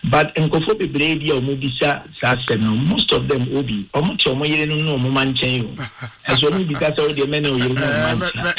But in Kofo Brady or Mubisa Sassen, most of them will be almost no man chain. As well because all the men you know,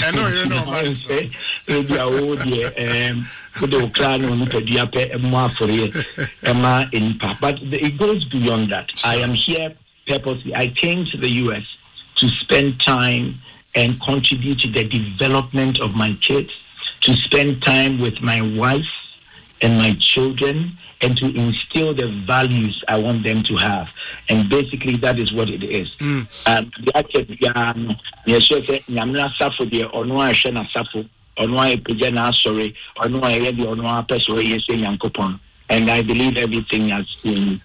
for the clan on the Diape more for Emma in Pap. But it goes beyond that. I am here purposely. I came to the US to spend time and contribute to the development of my kids, to spend time with my wife and my children, and to instill the values I want them to have. And basically, that is what it is. And I believe everything has been...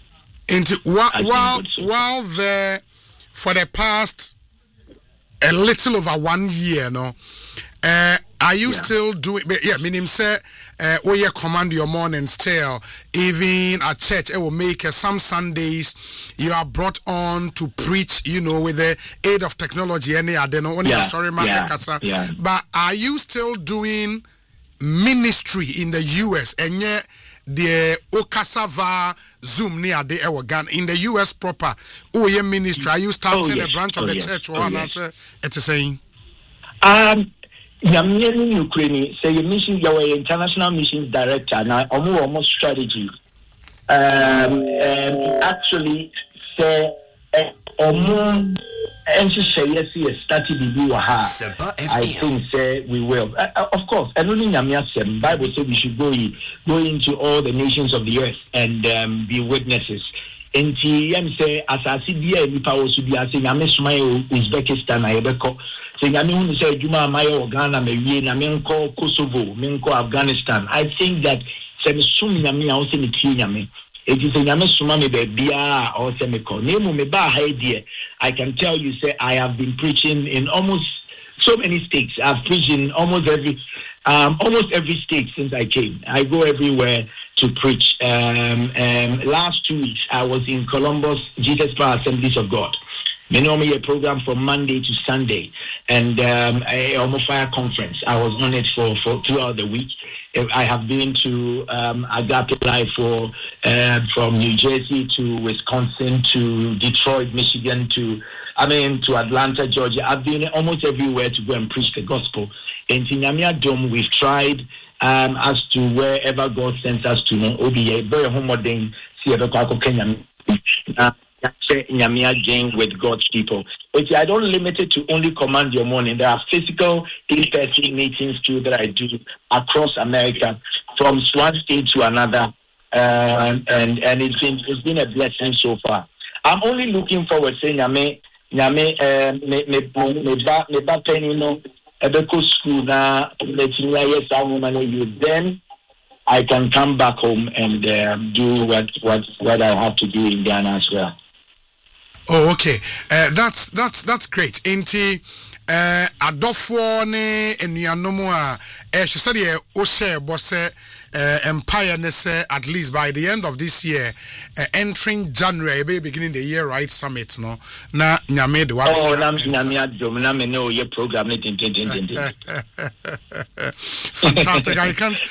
While there, for the past a little over 1 year, no, are you still doing? Yeah, meaning say, you command your morning still, even at church. It will make some Sundays you are brought on to preach, you know, with the aid of technology. Any I don't know. But are you still doing ministry in the US? And yet the Okasava Zoom near the Ewagan in the US proper. Oh, your ministry. Are you starting a branch of the church? It's saying. Yamian Ukraine say your mission, your international missions director. Now, almost strategy. Actually, say and to say yes, started the I think say we will. Of course, and only Yamian Bible said we should go into all the nations of the earth and be witnesses. And say as I see the power to be as in Uzbekistan, I ever call. Saying I mean, say Juma Mayo, Ghana, Menko, Kosovo, Menko, Afghanistan. I think that some Sumami also in the it is a Yamasumami Bia or Semico. Name me ba idea. I can tell you, say I have been preaching in almost so many states. I've preached in almost every state since I came. I go everywhere to preach. Last 2 weeks I was in Columbus, Jesus Power Assemblies of God. They normally a program from Monday to Sunday, and a Almost Fire conference. I was on it for throughout the week. I have been to Agape Live from New Jersey to Wisconsin to Detroit, Michigan to Atlanta, Georgia. I've been almost everywhere to go and preach the gospel. In Tinyamia Dome, we've tried as to wherever God sends us to. Obi very homoding Kenya. With God's people. But I don't limit it to only command your morning. There are physical in-person meetings too that I do across America, from one state to another, and it's been a blessing so far. I'm only looking forward saying me school now. Then I can come back home and do what I have to do in Ghana as well. Oh, okay. That's great. Inti adofo ne enuanomo a she said o share boss empire ne say at least by the end of this year entering January beginning the year right summit no na nyame de wa nyame adom na me no ye program it. Fantastic. I can't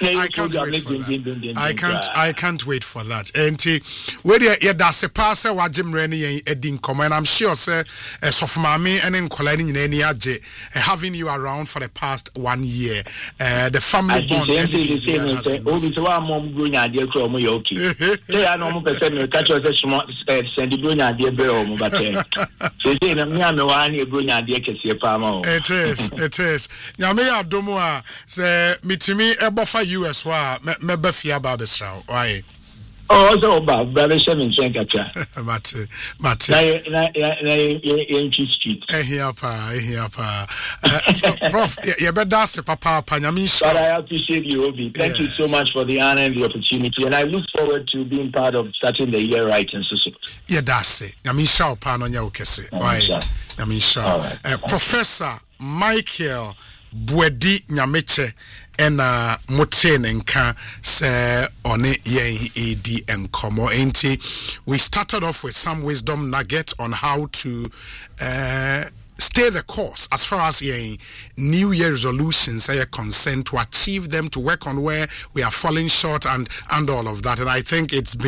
wait for that. Enti we dey ye da se pass e wagimre ne yen edin komo, and I'm sure say sofumame ene nkola ni nyina ni age having you around for the past 1 year. The family bond Obi to wa mom gronya de kro mo yoki. Say I no mo pese me catch us send gronya de be o mo but say na me am wa na gronya de kese pa ma o. It is nyame ya domo a say mitimi ebofa US wa me ba fia ba besra why. Oh, so bad, brother, 7 Chenkacha. Mate. Street. Here, Prof, you better say, Papa, Panyamin. But I appreciate you, Obi. Thank you so much for the honor and the opportunity, and I look forward to being part of starting the year right and so. Yeah, that's it. Yamin Panonya Okese. Why? Yamin Professor Michael Bwedi Nyameche. Ena moten nka se one yen edi enkomo enti. We started off with some wisdom nugget on how to stay the course as far as New Year resolutions are concerned, to achieve them, to work on where we are falling short and all of that. And I think it's been